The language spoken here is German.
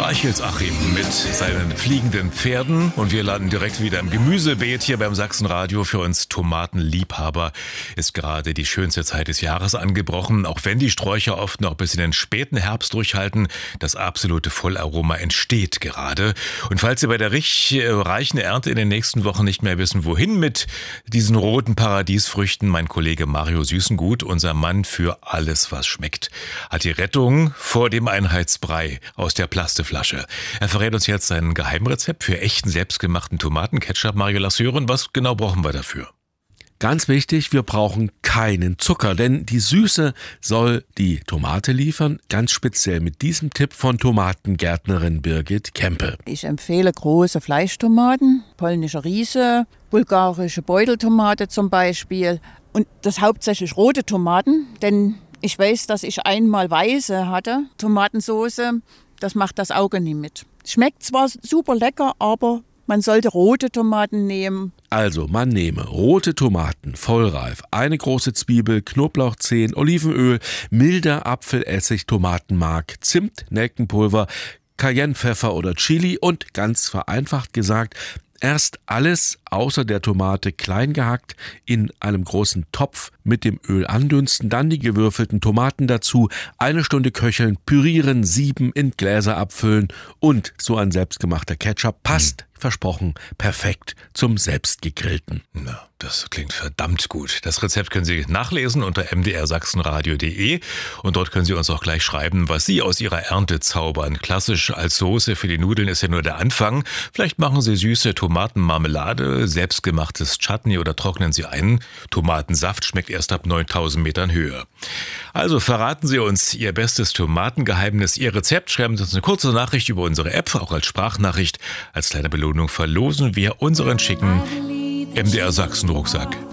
Reichelsachim mit seinen fliegenden Pferden und wir landen direkt wieder im Gemüsebeet hier beim Sachsenradio. Für uns Tomatenliebhaber ist gerade die schönste Zeit des Jahres angebrochen, auch wenn die Sträucher oft noch bis in den späten Herbst durchhalten. Das absolute Vollaroma entsteht gerade. Und falls Sie bei der reichen Ernte in den nächsten Wochen nicht mehr wissen, wohin mit diesen roten Paradiesfrüchten, mein Kollege Mario Süßengut, unser Mann für alles, was schmeckt, hat die Rettung vor dem Einheitsbrei aus der Plastikflasche. Er verrät uns jetzt sein Geheimrezept für echten selbstgemachten Tomatenketchup. Mario, lass hören, was genau brauchen wir dafür? Ganz wichtig, wir brauchen keinen Zucker, denn die Süße soll die Tomate liefern, ganz speziell mit diesem Tipp von Tomatengärtnerin Birgit Kempe. Ich empfehle große Fleischtomaten, polnische Riese, bulgarische Beuteltomate zum Beispiel und das hauptsächlich rote Tomaten, denn ich weiß, dass ich einmal weiße hatte, Tomatensoße, das macht das Auge nie mit. Schmeckt zwar super lecker, aber man sollte rote Tomaten nehmen. Also, man nehme rote Tomaten, vollreif, eine große Zwiebel, Knoblauchzehen, Olivenöl, milder Apfelessig, Tomatenmark, Zimt, Nelkenpulver, Cayennepfeffer oder Chili und ganz vereinfacht gesagt, erst alles außer der Tomate klein gehackt in einem großen Topf mit dem Öl andünsten, dann die gewürfelten Tomaten dazu, 1 Stunde köcheln, pürieren, sieben, in Gläser abfüllen und so ein selbstgemachter Ketchup passt, versprochen, perfekt zum selbstgegrillten. Na, das klingt verdammt gut. Das Rezept können Sie nachlesen unter mdrsachsenradio.de und dort können Sie uns auch gleich schreiben, was Sie aus Ihrer Ernte zaubern. Klassisch als Soße für die Nudeln ist ja nur der Anfang. Vielleicht machen Sie süße Tomatenmarmelade, selbstgemachtes Chutney oder trocknen Sie ein. Tomatensaft schmeckt erst ab 9000 Metern Höhe. Also verraten Sie uns Ihr bestes Tomatengeheimnis, Ihr Rezept. Schreiben Sie uns eine kurze Nachricht über unsere App, auch als Sprachnachricht. Als kleine Belohnung verlosen wir unseren schicken MDR Sachsen Rucksack.